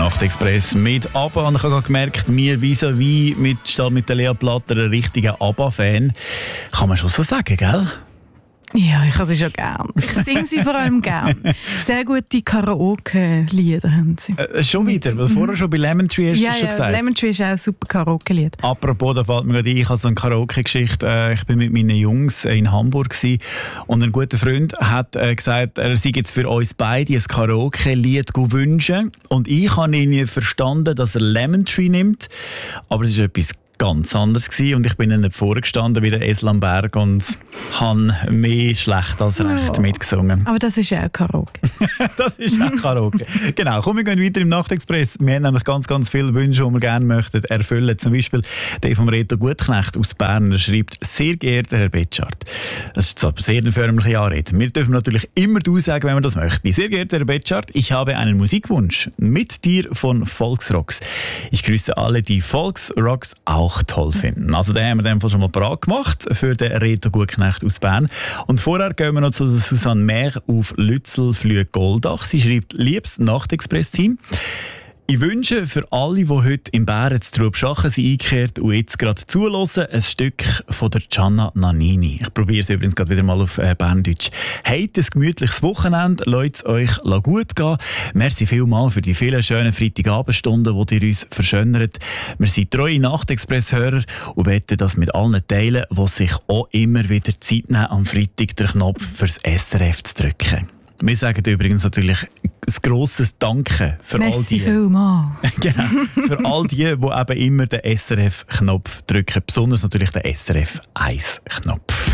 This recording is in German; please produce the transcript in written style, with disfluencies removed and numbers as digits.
Nachtexpress mit ABBA. Und ich habe gemerkt, mir vis-à-vis mit der Lea Platter ein richtiger ABBA-Fan. Kann man schon so sagen, gell? Ja, ich habe sie schon gern. Ich singe sie vor allem gern. Sehr gute Karaoke-Lieder haben sie. Schon wieder, weil vorher schon bei Lemon Tree hast du schon gesagt. Lemon Tree ist auch ein super Karaoke-Lied. Apropos, da fällt mir gerade ein, ich habe so eine Karaoke-Geschichte. Ich bin mit meinen Jungs in Hamburg gewesen, und ein guter Freund hat gesagt, er sei jetzt für uns beide ein Karaoke-Lied wünschen. Und ich habe ihn verstanden, dass er Lemon Tree nimmt, aber es ist etwas ganz anders gewesen. Und ich bin ihnen vorgestanden wie der Esel am Berg und habe mehr schlecht als recht mitgesungen. Aber das ist ja auch Karaoke. Das ist auch Karaoke. Genau, komm, wir gehen weiter im Nachtexpress. Wir haben nämlich ganz, ganz viele Wünsche, die wir gerne möchten erfüllen. Zum Beispiel der vom Reto Gutknecht aus Bern. Er schreibt: Sehr geehrter Herr Betschart. Das ist aber sehr eine förmliche Anrede. Wir dürfen natürlich immer du sagen, wenn wir das möchten. Sehr geehrter Herr Betschart, ich habe einen Musikwunsch. Mit dir von Volksrocks. Ich grüße alle, die Volksrocks auch toll finden. Also den haben wir in dem Fall schon mal parat gemacht für den Reto Gutknecht aus Bern. Und vorher gehen wir noch zu Susanne Mehr auf Lützelflüh-Goldach. Sie schreibt: Liebes Nachtexpress-Team, ich wünsche für alle, die heute im Bären zu Trubschachen sind eingekehrt und jetzt gerade zuhören, ein Stück von der Gianna Nannini. Ich probiere es übrigens gerade wieder mal auf Berndeutsch. Habt ein gemütliches Wochenende, lasst es euch gut gehen. Merci vielmals für die vielen schönen Freitagabendstunden, die ihr uns verschönert. Wir sind treue Nachtexpress-Hörer und wetten das mit allen teilen, die sich auch immer wieder Zeit nehmen, am Freitag den Knopf fürs SRF zu drücken. Wir sagen übrigens natürlich ein grosses Danke für all die. Vielmals. Genau, für all die eben immer den SRF-Knopf drücken. Besonders natürlich den SRF-1-Knopf.